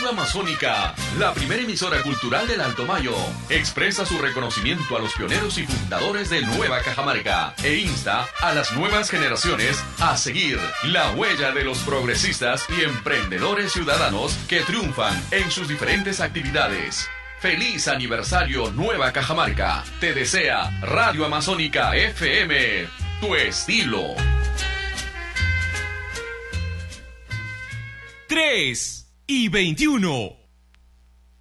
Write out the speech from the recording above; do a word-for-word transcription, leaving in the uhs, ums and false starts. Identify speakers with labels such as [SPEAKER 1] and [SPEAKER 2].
[SPEAKER 1] Radio Amazónica, la primera emisora cultural del Alto Mayo, expresa su reconocimiento a los pioneros y fundadores de Nueva Cajamarca e insta a las nuevas generaciones a seguir la huella de los progresistas y emprendedores ciudadanos que triunfan en sus diferentes actividades. ¡Feliz aniversario Nueva Cajamarca! Te desea Radio Amazónica F M, tu estilo.
[SPEAKER 2] tres y veintiuno.